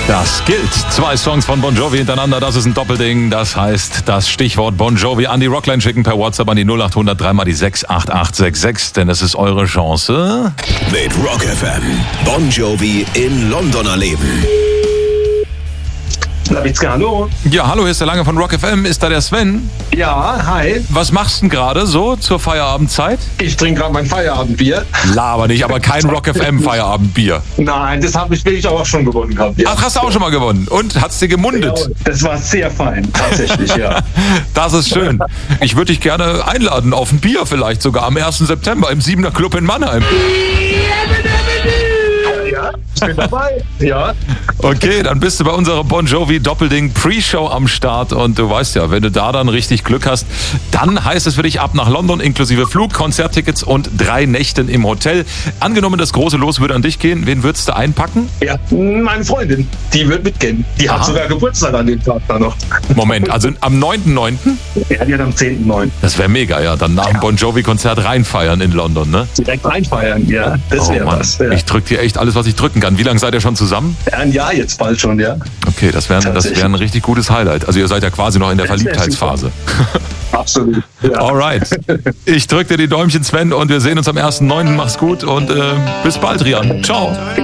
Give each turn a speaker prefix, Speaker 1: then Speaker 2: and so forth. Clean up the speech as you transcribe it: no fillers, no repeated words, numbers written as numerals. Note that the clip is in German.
Speaker 1: Das gilt. 2 Songs von Bon Jovi hintereinander, das ist ein Doppelding. Das heißt, das Stichwort Bon Jovi an die Rockline schicken per WhatsApp an die 0800 3 mal die 68866, denn es ist eure Chance.
Speaker 2: Mit Rock FM. Bon Jovi in London erleben.
Speaker 3: Lawitzka, hallo.
Speaker 1: Ja, hallo, hier ist der Lange von Rock FM. Ist da der Sven?
Speaker 3: Ja, hi.
Speaker 1: Was machst du denn gerade so zur Feierabendzeit?
Speaker 3: Ich trinke gerade mein Feierabendbier.
Speaker 1: Laber nicht, aber kein Rock FM Feierabendbier.
Speaker 3: Nein, das will ich aber auch schon gewonnen gehabt. Ja.
Speaker 1: Ach, hast du auch schon mal gewonnen? Und hat's dir gemundet?
Speaker 3: Ja, das war sehr fein, tatsächlich, ja.
Speaker 1: Das ist schön. Ich würde dich gerne einladen auf ein Bier vielleicht sogar am 1. September im 7er Club in Mannheim.
Speaker 3: Ja, ich bin dabei. Ja.
Speaker 1: Okay, dann bist du bei unserer Bon Jovi Doppelding Pre-Show am Start und du weißt ja, wenn du da dann richtig Glück hast, dann heißt es für dich ab nach London inklusive Flug, Konzerttickets und 3 Nächten im Hotel. Angenommen, das große Los würde an dich gehen, wen würdest du einpacken?
Speaker 3: Ja, meine Freundin, die wird mitgehen. Die hat sogar Geburtstag an dem Tag da noch.
Speaker 1: Moment, also am 9.9.?
Speaker 3: Ja, die hat am 10.9.
Speaker 1: Das wäre mega, ja. Dann nach dem Bon Jovi-Konzert reinfeiern in London, ne?
Speaker 3: Direkt reinfeiern, ja. Das wäre was. Ja.
Speaker 1: Ich drück dir echt alles, was ich drücken kann. Wie lange seid ihr schon zusammen?
Speaker 3: Ja, ein Jahr jetzt bald schon, ja.
Speaker 1: Okay, das wäre ein richtig gutes Highlight. Also ihr seid ja quasi noch in der Verliebtheitsphase.
Speaker 3: Absolut. Ja.
Speaker 1: Alright. Ich drück dir die Däumchen, Sven, und wir sehen uns am 1.9. Mach's gut und bis bald, Rian. Ciao.